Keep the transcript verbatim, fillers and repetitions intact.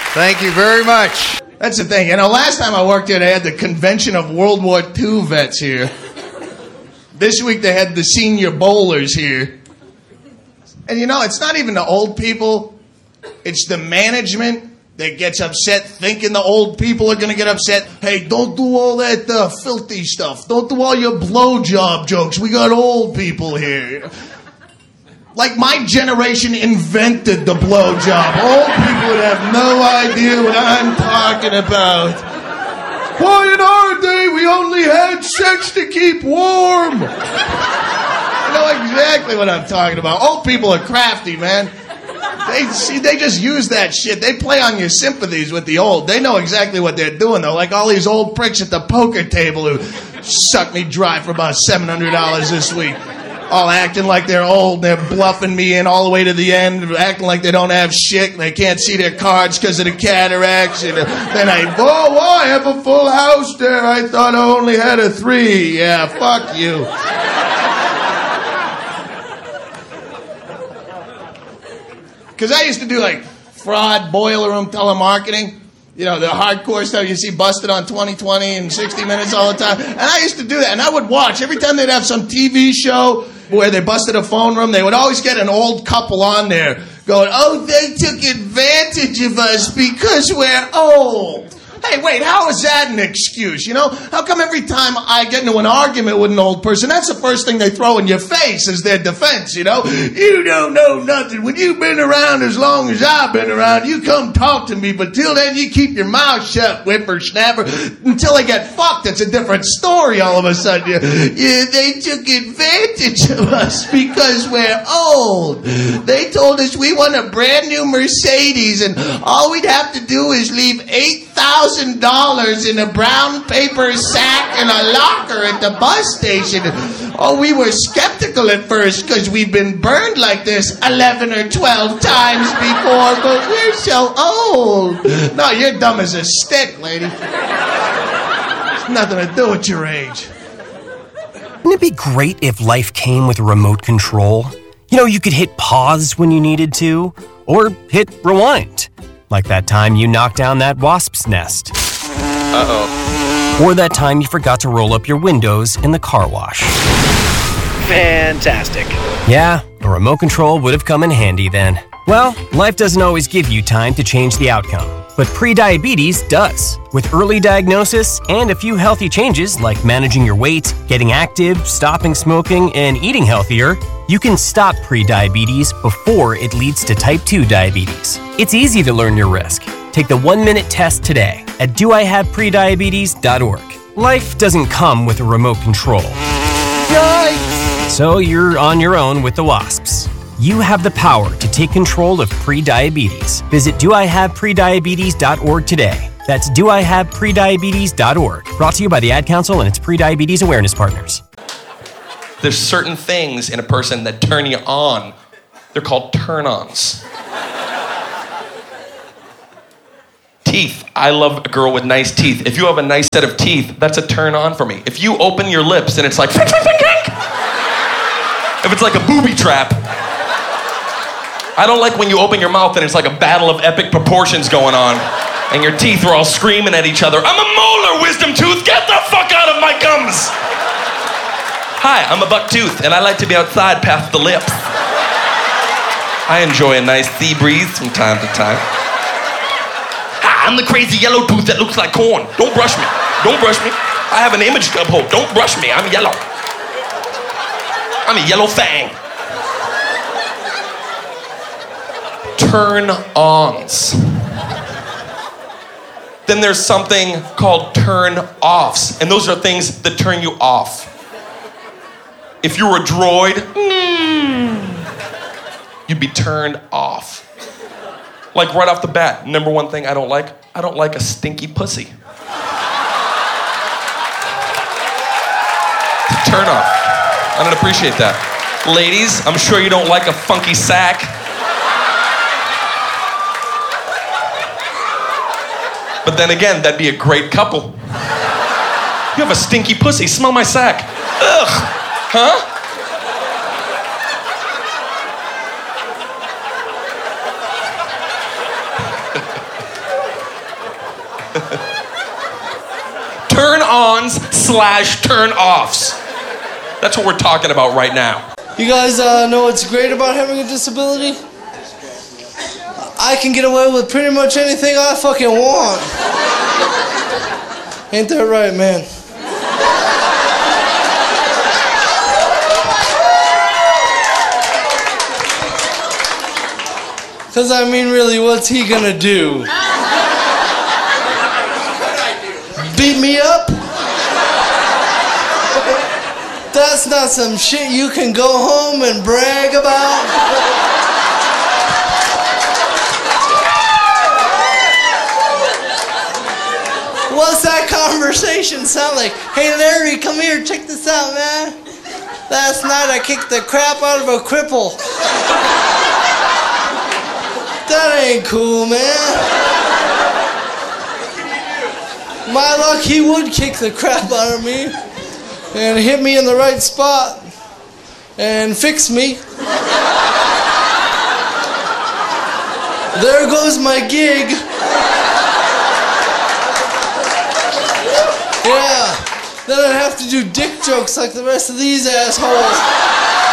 Thank you very much. That's the thing. You know, last time I worked here, they had the convention of World War Two vets here. This week, they had the senior bowlers here. And, you know, it's not even the old people. It's the management that gets upset thinking the old people are going to get upset. Hey, don't do all that uh, filthy stuff. Don't do all your blowjob jokes. We got old people here. Like my generation invented the blowjob. Old people would have no idea what I'm talking about. Why in our day we only had sex to keep warm? You know exactly what I'm talking about. Old people are crafty, man. They see, they just use that shit. They play on your sympathies with the old. They know exactly what they're doing, though. Like all these old pricks at the poker table who sucked me dry for about seven hundred dollars this week. All acting like they're old. They're bluffing me in all the way to the end, acting like they don't have shit. They can't see their cards because of the cataracts. And then I, oh, I have a full house there. I thought I only had a three. Yeah, fuck you. Because I used to do like fraud, boiler room telemarketing. You know, the hardcore stuff you see busted on twenty twenty and sixty minutes all the time. And I used to do that. And I would watch. Every time they'd have some T V show where they busted a phone room, they would always get an old couple on there going, oh, they took advantage of us because we're old. Hey, wait, how is that an excuse? You know, how come every time I get into an argument with an old person, that's the first thing they throw in your face is their defense, you know? You don't know nothing. When you've been around as long as I've been around, you come talk to me, but till then you keep your mouth shut, whippersnapper. Until they get fucked, it's a different story all of a sudden. Yeah, they took advantage of us because we're old. They told us we want a brand new Mercedes and all we'd have to do is leave eight thousand dollars in a brown paper sack in a locker at the bus station. Oh, we were skeptical at first because we've been burned like this eleven or twelve times before, but we're so old. No, you're dumb as a stick, lady. It's nothing to do with your age. Wouldn't it be great if life came with a remote control? You know, you could hit pause when you needed to, or hit rewind. Like that time you knocked down that wasp's nest. Uh-oh. Or that time you forgot to roll up your windows in the car wash. Fantastic. Yeah, a remote control would have come in handy then. Well, life doesn't always give you time to change the outcome, but prediabetes does. With early diagnosis and a few healthy changes like managing your weight, getting active, stopping smoking, and eating healthier, you can stop prediabetes before it leads to type two diabetes. It's easy to learn your risk. Take the one-minute test today at do I have prediabetes dot org. Life doesn't come with a remote control. Yikes! So you're on your own with the wasps. You have the power to take control of prediabetes. Visit do I have prediabetes dot org today. That's do I have prediabetes dot org. Brought to you by the Ad Council and its prediabetes awareness partners. There's certain things in a person that turn you on. They're called turn-ons. Teeth. I love a girl with nice teeth. If you have a nice set of teeth, that's a turn-on for me. If you open your lips and it's like... If it's like a booby trap. I don't like when you open your mouth and it's like a battle of epic proportions going on. And your teeth are all screaming at each other. I'm a molar, wisdom tooth. Get the fuck out of my gums. Hi, I'm a buck tooth, and I like to be outside past the lips. I enjoy a nice sea breeze from time to time. Hi, I'm the crazy yellow tooth that looks like corn. Don't brush me. Don't brush me. I have an image to uphold. Don't brush me. I'm yellow. I'm a yellow fang. Turn-ons. Then there's something called turn-offs, and those are things that turn you off. If you were a droid, mm, you'd be turned off. Like right off the bat, number one thing I don't like, I don't like a stinky pussy. Turn off. I don't appreciate that. Ladies, I'm sure you don't like a funky sack. But then again, that'd be a great couple. You have a stinky pussy, smell my sack. Ugh. Huh? Turn-ons slash turn-offs. That's what we're talking about right now. You guys uh, know what's great about having a disability? I can get away with pretty much anything I fucking want. Ain't that right, man? Because, I mean, really, what's he gonna do? Beat me up? That's not some shit you can go home and brag about. What's that conversation sound like? Hey Larry, come here, check this out, man. Last night I kicked the crap out of a cripple. That ain't cool, man. My luck, he would kick the crap out of me and hit me in the right spot and fix me. There goes my gig. Yeah, then I'd have to do dick jokes like the rest of these assholes.